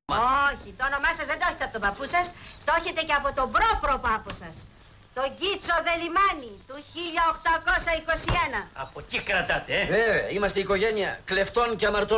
Όχι, το όνομά σας δεν το έχετε από τον παππού σας, το έχετε και από τον προπροπάπο σας. Τον Κίτσο Δελιμάνη του 1821. Από εκεί κρατάτε, Βέβαια, είμαστε οικογένεια κλεφτών και αμαρτωλών.